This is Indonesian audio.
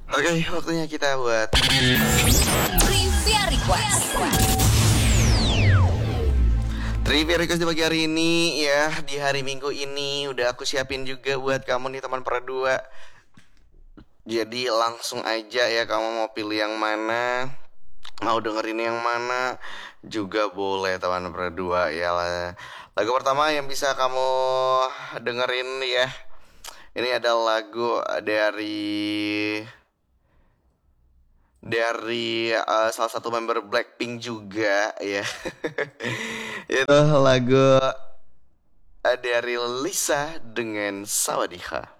Oke, waktunya kita buat Trivia Request. trivia request di pagi hari ini ya. Di hari Minggu ini udah aku siapin juga buat kamu nih teman perdua. Jadi langsung aja ya, kamu mau pilih yang mana, mau dengerin yang mana juga boleh teman berdua ya lah. Lagu pertama yang bisa kamu dengerin ya, ini ada lagu dari salah satu member Blackpink juga ya. Itu lagu dari Lisa dengan Sawadika.